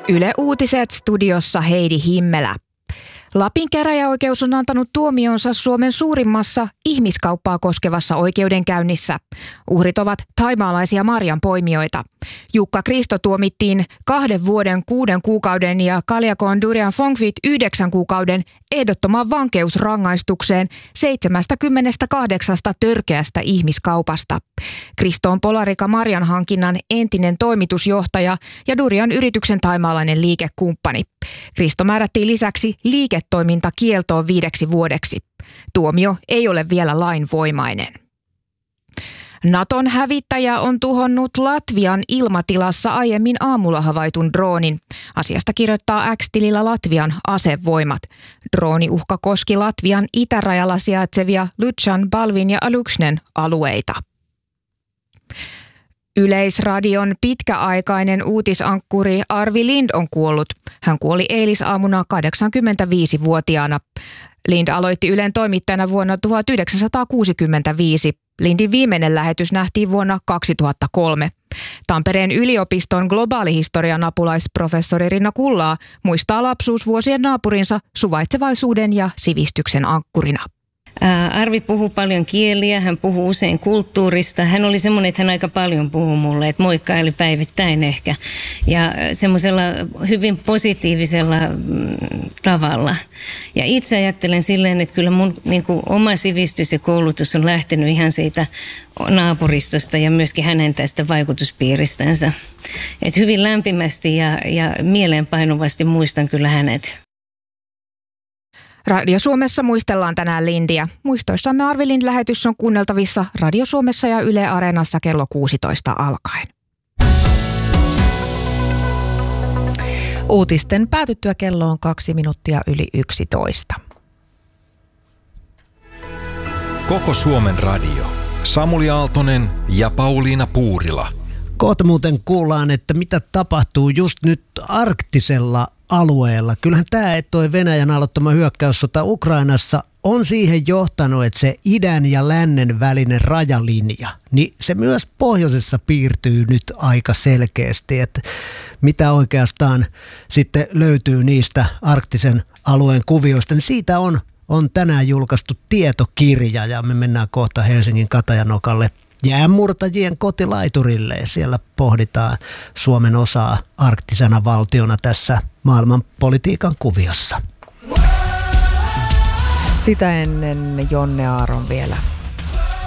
Yle Uutiset, studiossa Heidi Himmelä. Lapin käräjäoikeus on antanut tuomionsa Suomen suurimmassa ihmiskauppaa koskevassa oikeudenkäynnissä. Uhrit ovat thaimaalaisia marjanpoimijoita. Jukka Kristo tuomittiin 2 vuoden 6 kuukauden ja Kaliakon Durian Phongvit 9 kuukauden ehdottomaan vankeusrangaistukseen 78 törkeästä ihmiskaupasta. Kristo on Polarika marjanhankinnan entinen toimitusjohtaja ja Durian yrityksen thaimaalainen liikekumppani. Kristo määrättiin lisäksi liiketoimintakieltoon 5 vuodeksi. Tuomio ei ole vielä lainvoimainen. Naton hävittäjä on tuhonnut Latvian ilmatilassa aiemmin aamulla havaitun droonin. Asiasta kirjoittaa X-tilillä Latvian asevoimat. Drooniuhka koski Latvian itärajalla sijaitsevia Lutsan, Balvin ja Aluksnen alueita. Yleisradion pitkäaikainen uutisankkuri Arvi Lind on kuollut. Hän kuoli eilisaamuna 85-vuotiaana. Lind aloitti Ylen toimittajana vuonna 1965. Lindin viimeinen lähetys nähtiin vuonna 2003. Tampereen yliopiston globaalihistorian apulaisprofessori Rinna Kullaa muistaa lapsuusvuosien naapurinsa suvaitsevaisuuden ja sivistyksen ankkurina. Arvi puhuu paljon kieliä, hän puhuu usein kulttuurista. Hän oli semmoinen, että hän aika paljon puhui mulle, että moikkaili päivittäin ehkä. Ja semmoisella hyvin positiivisella tavalla. Ja itse ajattelen silleen, että kyllä mun oma sivistys ja koulutus on lähtenyt ihan siitä naapuristosta ja myöskin hänen tästä vaikutuspiiristänsä. Että hyvin lämpimästi ja mieleenpainuvasti muistan kyllä hänet. Radio Suomessa muistellaan tänään Lindiä. Muistoissamme Arvi Lind-lähetys on kuunneltavissa Radio Suomessa ja Yle Areenassa kello 16 alkaen. Uutisten päätyttyä kello on 2 minuuttia yli 11. Koko Suomen radio. Samuli Aaltonen ja Pauliina Puurila. Kohta muuten kuullaan, että mitä tapahtuu just nyt arktisella alueella. Kyllähän tämä, että toi Venäjän aloittama hyökkäyssota Ukrainassa on siihen johtanut, että se idän ja lännen välinen rajalinja, niin se myös pohjoisessa piirtyy nyt aika selkeästi, että mitä oikeastaan sitten löytyy niistä arktisen alueen kuvioista, niin siitä on tänään julkaistu tietokirja ja me mennään kohta Helsingin Katajanokalle jäänmurtajien kotilaiturille ja siellä pohditaan Suomen osaa arktisena valtiona tässä maailmanpolitiikan kuviossa. Sitä ennen Jonne Aaron vielä